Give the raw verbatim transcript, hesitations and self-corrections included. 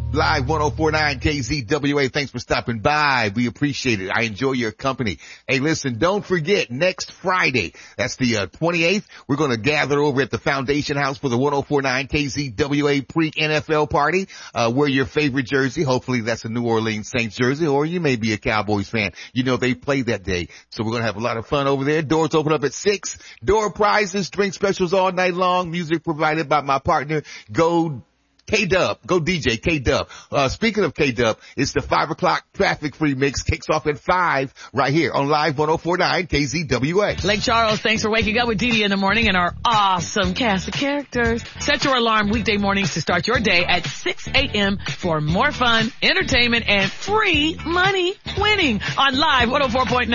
Live one oh four point nine K Z W A. Thanks for stopping by. We appreciate it. I enjoy your company. Hey, listen, don't forget next Friday, that's the uh, twenty-eighth, we're going to gather over at the Foundation House for the one oh four point nine K Z W A pre-N F L party. Uh, wear your favorite jersey. Hopefully that's a New Orleans Saints jersey, or you may be a Cowboys fan. You know, they play that day. So we're going to have a lot of fun over there. Doors open up at six. Door prizes, drink specials all night long. Music provided by my partner, Go K-Dub, go D J, K-Dub. Uh, speaking of K-Dub, it's the five o'clock traffic free mix, kicks off at five right here on Live one oh four point nine K Z W A. Lake Charles, thanks for waking up with Dee Dee in the morning and our awesome cast of characters. Set your alarm weekday mornings to start your day at six a.m. for more fun, entertainment, and free money winning on Live one oh four point nine.